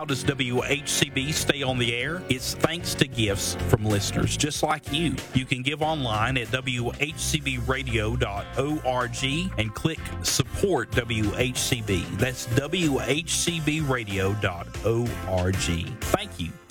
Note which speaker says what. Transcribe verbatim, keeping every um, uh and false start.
Speaker 1: How does W H C B stay on the air? It's thanks to gifts from listeners just like you. You can give online at w h c b radio dot org and click support W H C B. That's w h c b radio dot org. Thank you.